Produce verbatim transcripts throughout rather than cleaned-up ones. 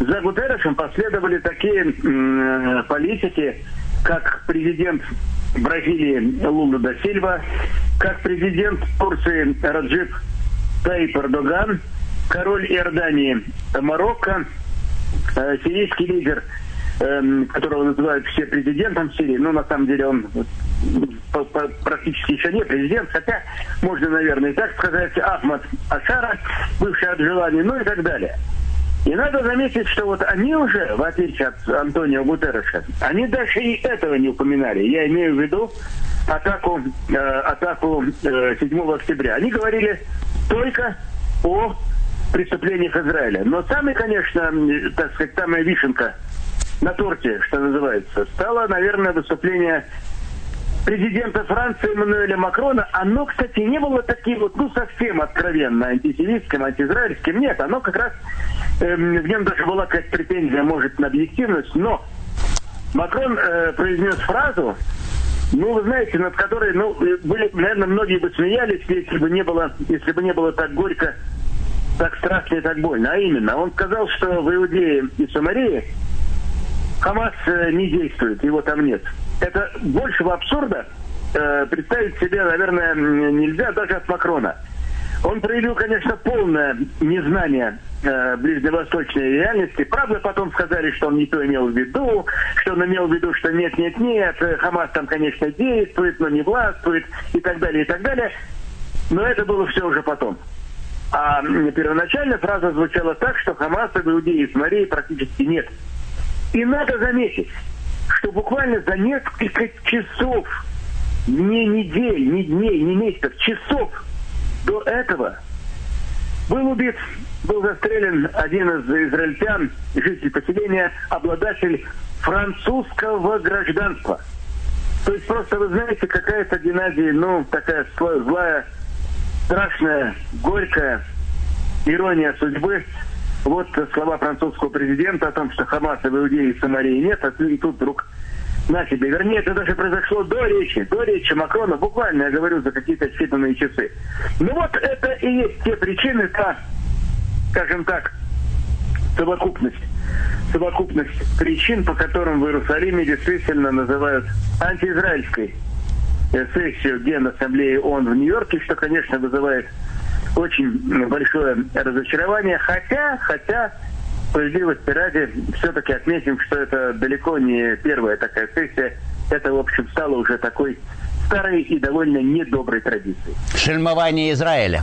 за Гутерресом последовали такие э, политики, как президент Бразилии Лула да Сильва, как президент Турции Раджеп Таyyip Эрдоган, король Иордании Марокко, э, сирийский лидер, э, которого называют все президентом Сирии, но на самом деле он практически еще не президент, хотя можно, наверное, и так сказать, Ахмад Ашара, бывший Аджелани, ну и так далее. И надо заметить, что вот они уже, в отличие от Антонио Гутерреша, они даже и этого не упоминали. Я имею в виду атаку, э, атаку э, седьмого октября. Они говорили только о преступлениях Израиля. Но самый, конечно, так сказать, самая вишенка на торте, что называется, стало, наверное, выступление президента Франции Эммануэля Макрона. Оно, кстати, не было таким вот, ну, совсем откровенно антисемитским, антиизраильским. Нет, оно как раз, э, в нем даже была какая-то претензия, может, на объективность. Но Макрон э, произнес фразу, ну, вы знаете, над которой, ну, были, наверное, многие бы смеялись, если бы не было, если бы не было так горько, так страшно и так больно. А именно, он сказал, что в Иудее и Самарии Хамас э, не действует, его там нет. Это большего абсурда э, представить себе, наверное, нельзя даже от Макрона. Он проявил, конечно, полное незнание э, ближневосточной реальности. Правда, потом сказали, что он не то имел в виду, что он имел в виду, что нет-нет-нет, Хамас там, конечно, действует, но не властвует, и так далее, и так далее. Но это было все уже потом. А первоначально фраза звучала так, что Хамаса в Иудее и Самарии практически нет. И надо заметить, что буквально за несколько часов, не недель, не дней, не месяцев, часов до этого был убит, был застрелен один из израильтян, житель поселения, обладатель французского гражданства. То есть просто, вы знаете, какая-то, Геннадий, ну, такая злая, страшная, горькая ирония судьбы. Вот слова французского президента о том, что Хамаса в Иудее и Самарии нет, а и тут вдруг на тебе. Вернее, это даже произошло до речи, до речи Макрона, буквально, я говорю, за какие-то считанные часы. Ну вот это и есть те причины, та, скажем так, совокупность, совокупность причин, по которым в Иерусалиме действительно называют антиизраильской сессию Генассамблеи ООН в Нью-Йорке, что, конечно, вызывает очень большое разочарование, хотя, хотя, справедливости ради, все-таки отметим, что это далеко не первая такая сессия, это, в общем, стало уже такой старой и довольно недоброй традицией. Шельмование Израиля.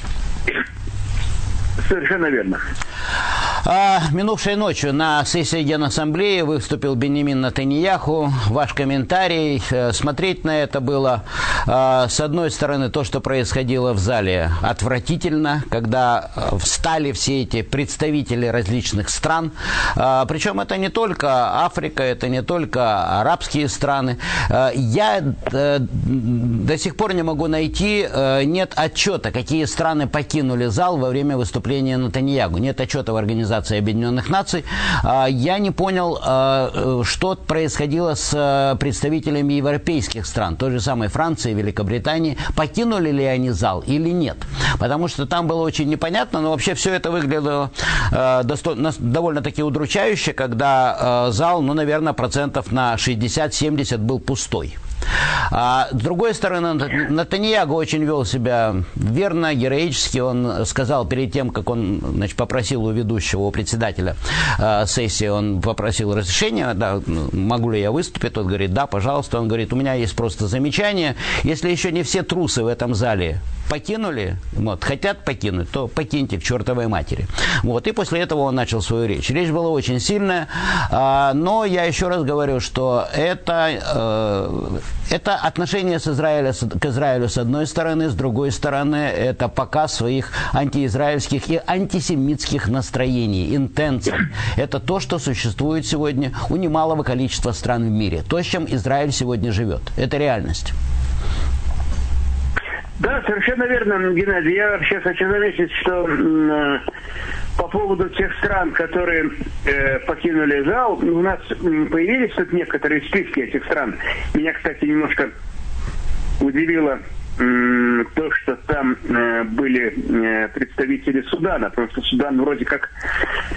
Совершенно верно. А, минувшей ночью на сессии Генассамблеи выступил Биньямин Нетаньяху. Ваш комментарий. Смотреть на это было, а, с одной стороны, то, что происходило в зале, отвратительно, когда встали все эти представители различных стран. А, причем это не только Африка, это не только арабские страны. А, я а, до сих пор не могу найти, а, нет отчета, какие страны покинули зал во время выступления Нетаньяху. Нет отчета в Организации Объединенных Наций. Я не понял, что происходило с представителями европейских стран, той же самой Франции, Великобритании. Покинули ли они зал или нет? Потому что там было очень непонятно, но вообще все это выглядело довольно-таки удручающе, когда зал, ну, наверное, процентов на шестьдесят-семьдесят был пустой. А с другой стороны, Нетаньяху очень вел себя верно, героически. Он сказал перед тем, как он, значит, попросил у ведущего, у председателя э, сессии, он попросил разрешения, да, могу ли я выступить, тот говорит, да, пожалуйста. Он говорит, у меня есть просто замечание, если еще не все трусы в этом зале покинули, вот, хотят покинуть, то покиньте к чертовой матери. Вот, и после этого он начал свою речь. Речь была очень сильная, э, но я еще раз говорю, что это, э, это отношение с Израиля, к Израилю с одной стороны, с другой стороны, это показ своих антиизраильских и антисемитских настроений, интенций. Это то, что существует сегодня у немалого количества стран в мире. То, с чем Израиль сегодня живет. Это реальность. Да, совершенно верно, Геннадий. Я вообще хочу заметить, что э, по поводу тех стран, которые э, покинули зал, у нас появились тут некоторые списки этих стран. Меня, кстати, немножко удивило э, то, что там э, были э, представители Судана, потому что Судан вроде как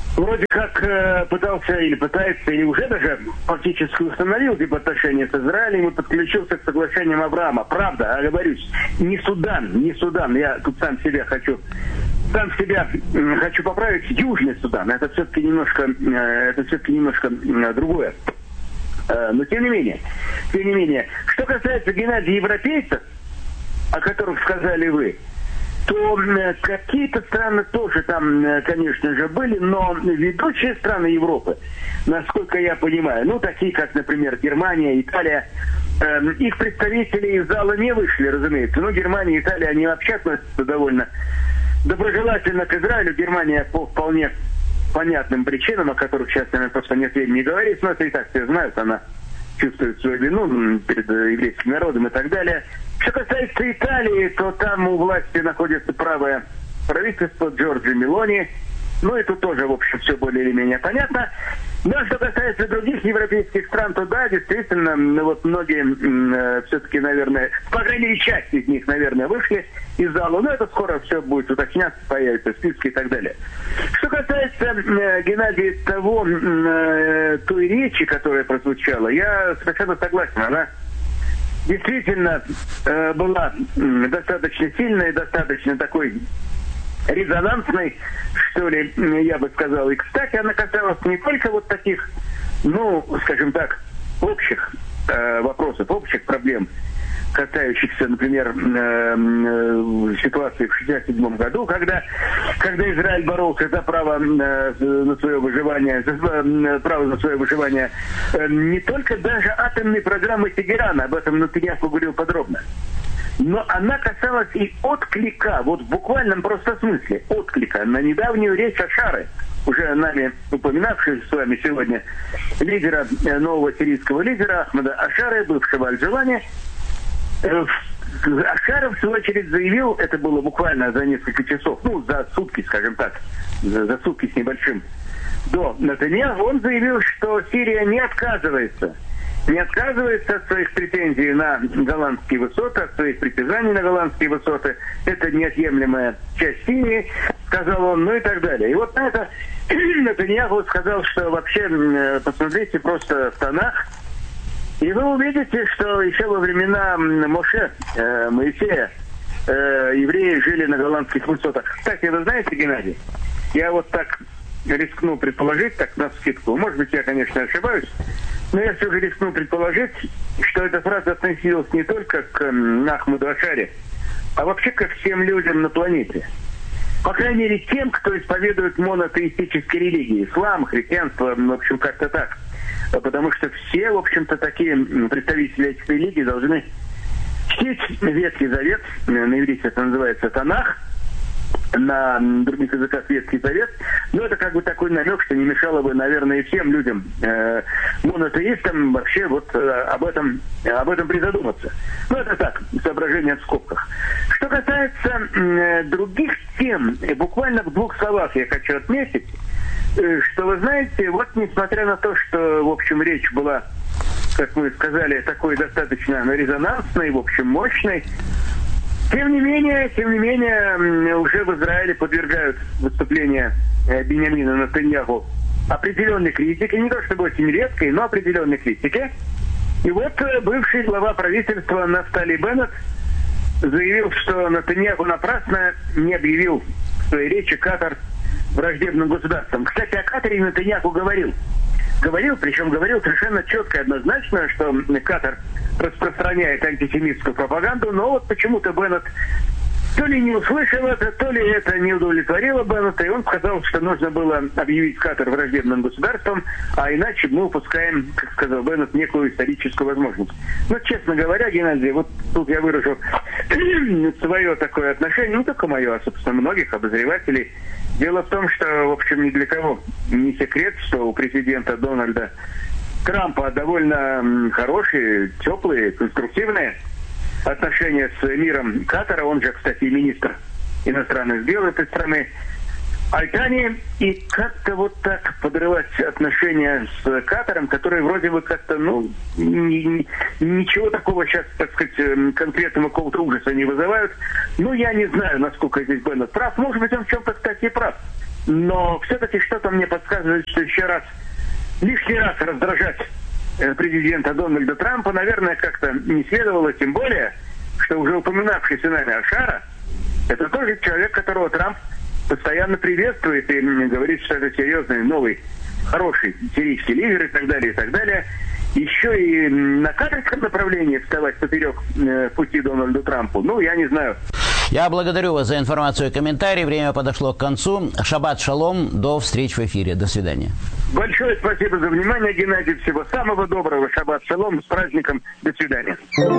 вроде как э, пытался или пытается, или уже даже фактически установил типа отношения с Израилем и подключился к соглашениям Авраама. Правда, оговорюсь, не Судан, не Судан, я тут сам себя хочу, сам себя э, хочу поправить, Южный Судан, это все-таки немножко, э, это все-таки немножко э, другое. Э, но тем не менее, тем не менее, что касается Геннадия европейцев, о которых сказали вы, то какие-то страны тоже там, конечно же, были, но ведущие страны Европы, насколько я понимаю, ну, такие как, например, Германия, Италия, э, их представители из зала не вышли, разумеется. Но Германия и Италия, они вообще относятся довольно доброжелательно к Израилю. Германия по вполне понятным причинам, о которых сейчас, наверное, просто нет времени говорить, но это и так все знают, она чувствует свою вину перед еврейским народом и так далее. Что касается Италии, то там у власти находится правое правительство Джорджи Мелони. Ну и тут тоже, в общем, все более или менее понятно. Но что касается других европейских стран, то да, действительно, ну, вот многие э, все-таки, наверное, по крайней мере, часть из них, наверное, вышли из зала. Но это скоро все будет уточняться, появятся списки и так далее. Что касается э, Геннадия, того, э, той речи, которая прозвучала, я совершенно согласен. Она действительно э, была э, достаточно сильной, достаточно такой резонансной, что ли, я бы сказал. И, кстати, она касалась не только вот таких, ну, скажем так, общих э, вопросов, общих проблем, касающихся, например, э, э, ситуации в шестьдесят седьмом году, когда, когда Израиль боролся за право э, на свое выживание, за э, право на свое выживание э, не только даже атомной программы Тегерана, об этом Нетаньяху говорил подробно, но она касалась и отклика, вот в буквальном просто смысле, отклика на недавнюю речь Ашары, уже нами упоминавшего с вами сегодня лидера, нового сирийского лидера Ахмада Ашары, бывшего Аль-Джалани. Ашаров, в свою очередь, заявил, это было буквально за несколько часов, ну, за сутки, скажем так, за, за сутки с небольшим, до Нетаньяху, он заявил, что Сирия не отказывается не отказывается от своих претензий на голландские высоты, от своих притязаний на голландские высоты. Это неотъемлемая часть Сирии, сказал он, ну и так далее. И вот на это Нетаньяху сказал, что вообще посмотрите просто в Танах, и вы увидите, что еще во времена Моше, э, Моисея, э, евреи жили на голландских высотах. Кстати, вы знаете, Геннадий, я вот так рискну предположить, так навскидку, может быть, я, конечно, ошибаюсь, но я все же рискну предположить, что эта фраза относилась не только к Ахмаду Ашаре, а вообще ко всем людям на планете. По крайней мере, тем, кто исповедует монотеистические религии. Ислам, христианство, в общем, как-то так. Потому что все, в общем-то, такие представители этих религий должны чтить Ветхий Завет, на иврите это называется Танах, на других языках Ветхий Завет. Но это как бы такой намек, что не мешало бы, наверное, и всем людям, э, монотеистам, вообще вот э, об этом, об этом призадуматься. Ну, это так, соображение в скобках. Что касается э, других тем, буквально в двух словах я хочу отметить, э, что, вы знаете, вот несмотря на то, что, в общем, речь была, как вы сказали, такой достаточно резонансной, в общем, мощной, Тем не менее, тем не менее, уже в Израиле подвергают выступления Биньямина Нетаньяху определенной критике, не то чтобы очень редкой, но определенной критике. И вот бывший глава правительства Нафтали Беннет заявил, что Нетаньяху напрасно не объявил в своей речи Катар враждебным государством. Кстати, о Катаре Нетаньяху говорил. Говорил, причем говорил совершенно четко и однозначно, что Катар распространяет антисемитскую пропаганду, но вот почему-то Беннет то ли не услышал это, то ли это не удовлетворило Беннета, и он сказал, что нужно было объявить Катар враждебным государством, а иначе мы упускаем, как сказал Беннет, некую историческую возможность. Но, честно говоря, Геннадий, вот тут я выражу свое такое отношение, не только мое, а, собственно, многих обозревателей. Дело в том, что, в общем, ни для кого не секрет, что у президента Дональда Трампа довольно хорошие, теплые, конструктивные отношения с миром Катара. Он же, кстати, министр иностранных дел этой страны, Аль-Тани. И как-то вот так подрывать отношения с Катаром, которые вроде бы как-то, ну, ни, ни, ничего такого сейчас, так сказать, конкретного какого-то ужаса не вызывают. Ну, я не знаю, насколько здесь Беннет прав. Может быть, он в чем-то, кстати, прав. Но все-таки что-то мне подсказывает, что еще раз, лишний раз раздражать президента Дональда Трампа, наверное, как-то не следовало, тем более, что уже упоминавшийся нами Ашара, это тоже человек, которого Трамп постоянно приветствует и говорит, что это серьезный, новый, хороший сирийский лидер и так далее, и так далее. Еще и на кадровском направлении вставать поперек э, пути Дональду Трампу, ну, я не знаю. Я благодарю вас за информацию и комментарий. Время подошло к концу. Шаббат шалом. До встречи в эфире. До свидания. Большое спасибо за внимание, Геннадий. Всего самого доброго. Шаббат шалом. С праздником. До свидания.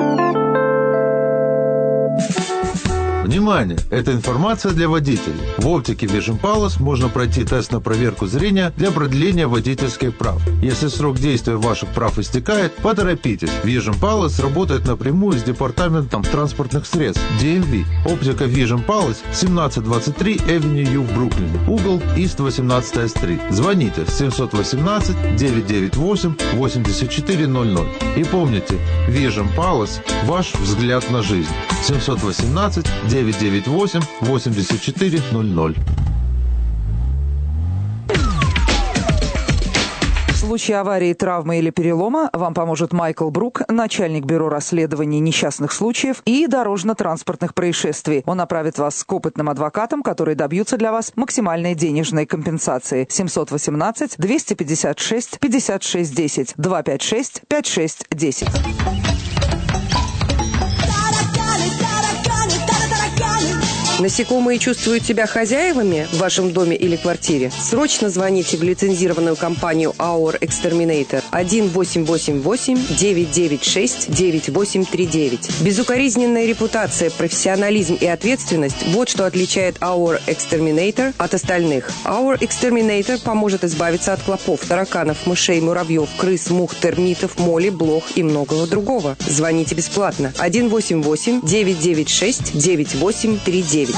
Внимание! Это информация для водителей. В оптике Vision Palace можно пройти тест на проверку зрения для продления водительских прав. Если срок действия ваших прав истекает, поторопитесь. Vision Palace работает напрямую с департаментом транспортных средств ди эм ви. Оптика Vision Palace семнадцать двадцать три Avenue U в Бруклине. Угол East восемнадцатая стрит. Звоните семь один восемь девять девять восемь восемь четыре ноль ноль. И помните, Vision Palace – ваш взгляд на жизнь. семь один восемь девять девять восемь восемь четыре ноль ноль. В случае аварии, травмы или перелома вам поможет Майкл Брук, начальник бюро расследований несчастных случаев и дорожно-транспортных происшествий. Он направит вас к опытным адвокатам, которые добьются для вас максимальной денежной компенсации. семь один восемь два пять шесть пятьдесят шесть десять два пять шесть пять шесть десять. Насекомые чувствуют себя хозяевами в вашем доме или квартире? Срочно звоните в лицензированную компанию Our Exterminator один восемь восемь восемь девять девять шесть девять восемь три девять. Безукоризненная репутация, профессионализм и ответственность – вот что отличает Our Exterminator от остальных. Our Exterminator поможет избавиться от клопов, тараканов, мышей, муравьев, крыс, мух, термитов, моли, блох и многого другого. Звоните бесплатно один восемь восемь девять девять шесть девять восемь три девять.